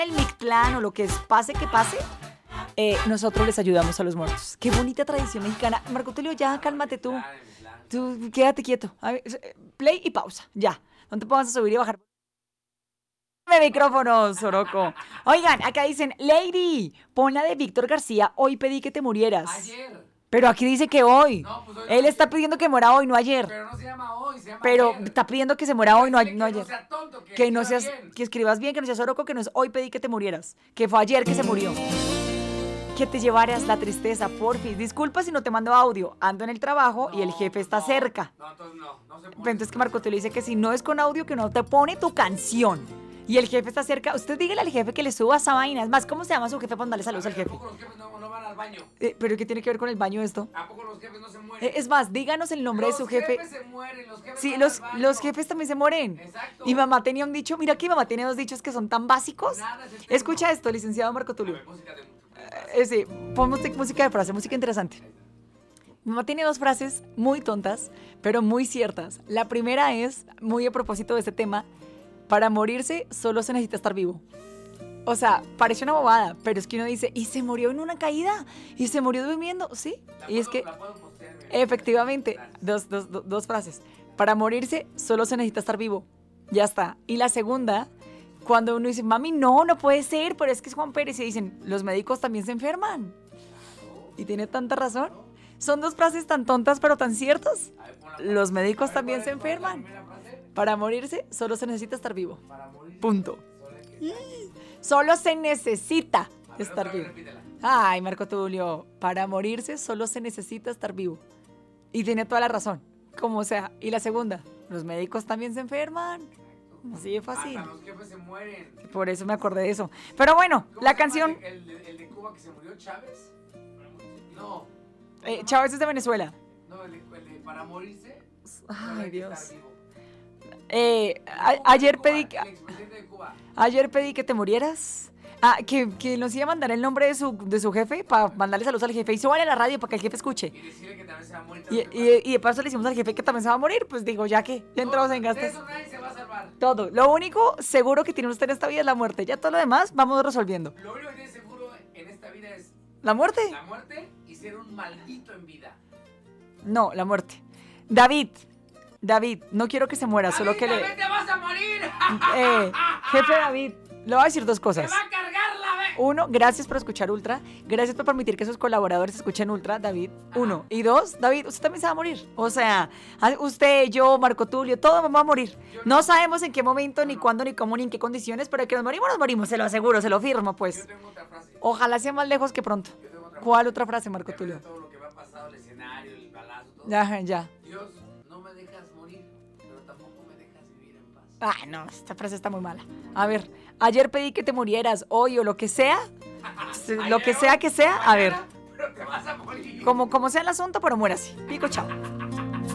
el Mictlán o lo que pase que pase, nosotros les ayudamos a los muertos. Qué bonita tradición mexicana. Marco Tulio, ya cálmate tú. Tú quédate quieto. A ver, play y pausa, ya. No te pongas a subir y bajar. Micrófono, Soroco. Oigan, acá dicen, Lady, pon la de Víctor García, hoy pedí que te murieras. Ayer. Pero aquí dice que hoy. No, pues hoy Él no está ayer. pidiendo que muera hoy, no ayer. Pero no se llama hoy, se llama Pero ayer. está pidiendo que se muera hoy, no Dile que ayer. no sea tonto, Que no escriba seas, bien. que escribas bien, que no seas Soroco, que no es hoy pedí que te murieras. Que fue ayer que se murió. Que te llevaras la tristeza, porfis. Disculpa si no te mando audio. Ando en el trabajo y el jefe está cerca. No, entonces no se Pero pone. entonces que Marco te le dice que si no es con audio, que no te pone tu canción. Y el jefe está cerca. Usted dígale al jefe que le suba esa vaina. Es más, ¿cómo se llama su jefe para darle saludos al ¿A jefe? poco los jefes no van al baño? ¿Pero qué tiene que ver con el baño esto? ¿A poco los jefes no se mueren? Es más, díganos el nombre de su jefe. Los jefes se mueren, los jefes Sí, van los, al baño. los jefes también se mueren. Exacto. Mi mamá tenía un dicho, mira que mi mamá tiene dos dichos que son tan básicos. Nada es eterno. Escucha esto, licenciado Marco A Tulio. ver, música de... Sí, pon música de frase, música interesante. Mi mamá tiene dos frases muy tontas, pero muy ciertas. La primera es, muy a propósito de este tema, para morirse solo se necesita estar vivo. O sea, parece una bobada, pero es que uno dice, ¿y se murió en una caída? ¿Y se murió durmiendo? Sí, y es que... La puedo postear, mira. Efectivamente, dos frases. Para morirse solo se necesita estar vivo. Ya está. Y la segunda, cuando uno dice, mami, no puede ser, pero es que es Juan Pérez. Y dicen, los médicos también se enferman. Y tiene tanta razón. Son dos frases tan tontas, pero tan ciertas. A ver, pon la Los médicos frase. también se ¿Cuál es la enferman. primera frase? Para morirse solo se necesita estar vivo. Para morir. Punto. Solo hay que estar vivo. Solo se necesita A ver, estar otra vez, vivo. repítela. Ay, Marco Tulio, para morirse solo se necesita estar vivo. Y tiene toda la razón, como sea. Y la segunda, los médicos también se enferman. Así de fácil. Hasta los jefes se mueren. Por eso me acordé de eso. Pero bueno, ¿Cómo la se llama canción... El de Cuba que se murió, Chávez. No, Chávez es de Venezuela. no, el de para morirse. Ay, solo hay que Dios. estar vivo. Ayer Cuba, pedí... el expresidente de Cuba. Ayer pedí que te murieras. Que nos iba a mandar el nombre de su jefe para mandarle saludos al jefe. Y súbale a la radio para que el jefe escuche. Y decirle que también se va a morir. Y de paso le decimos al jefe que también se va a morir. Pues digo, ya entramos en De gastos. eso nadie se va a salvar. Todo. Lo único seguro que tiene usted en esta vida es la muerte. Ya todo lo demás vamos resolviendo. Lo único que tiene seguro en esta vida es ¿La muerte? la muerte y ser un maldito en vida. No, la muerte. David, no quiero que se muera, solo que le... ¡También te vas a morir! Jefe David, le voy a decir dos ¡Te cosas. va a cargar la vez! Uno, gracias por escuchar Ultra. Gracias por permitir que sus colaboradores escuchen Ultra, David. Uno. Y dos, David, usted también se va a morir. O sea, usted, yo, Marco Tulio, todos vamos a morir. No sabemos en qué momento, ni cuándo, ni cómo, ni en qué condiciones, pero de que nos morimos, se lo aseguro, se lo firmo, Yo pues. tengo otra frase. Ojalá sea más lejos que pronto. Yo tengo otra ¿Cuál otra frase, Marco Después de Tulio? todo lo que me ha pasado, el escenario, el balazo, todo. Ya. Dios, no me dejas morir, pero tampoco me dejas vivir en paz. Ah, no, esta frase está muy mala. A ver, ayer pedí que te murieras, hoy o lo que sea. Lo que sea, a ver. Pero te vas a morir. Como sea el asunto, pero muérase. Pico, chao.